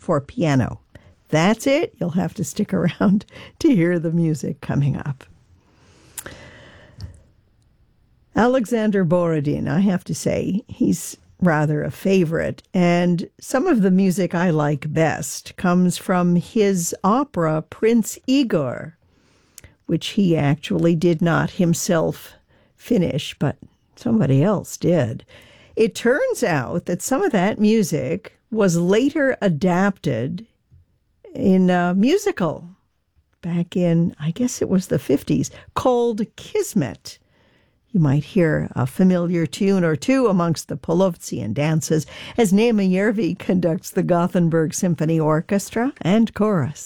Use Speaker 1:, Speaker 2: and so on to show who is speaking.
Speaker 1: for piano. That's it. You'll have to stick around to hear the music coming up. Alexander Borodin, I have to say, he's rather a favorite. And some of the music I like best comes from his opera, Prince Igor, which he actually did not himself finish, but somebody else did. It turns out that some of that music was later adapted in a musical back in, I guess it was the 50s, called Kismet. You might hear a familiar tune or two amongst the Polovtsian dances as Nema Järvi conducts the Gothenburg Symphony Orchestra and chorus.